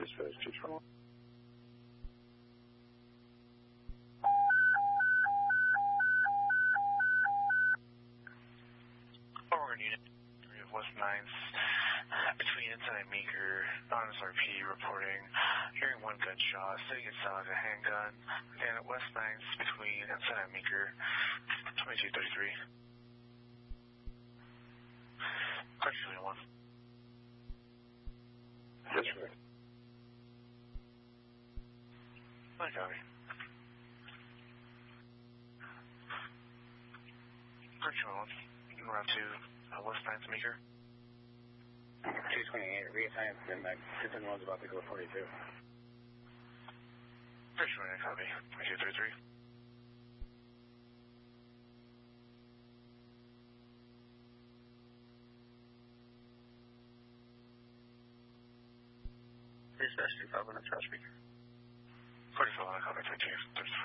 Dispatch 221. Oregon Unit 3 of West 9th, between inside Meeker, non-SRP reporting, hearing one gunshot, saying it sounded like a handgun, and at West 9th, between inside Meeker, 2233. Correction 1. Dispatch. My copy. Correction 1. Route 2, West 9th Meeker. 228, reassign and my different one's about to go 42. Correction 1, copy. 2233. Dispatch 25 on the trash speaker. 44, copy. 2234.